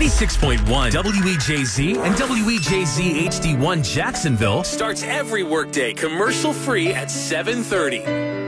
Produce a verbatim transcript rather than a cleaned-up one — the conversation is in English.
ninety-six point one W E J Z and W E J Z H D one Jacksonville starts every workday commercial-free at seven thirty.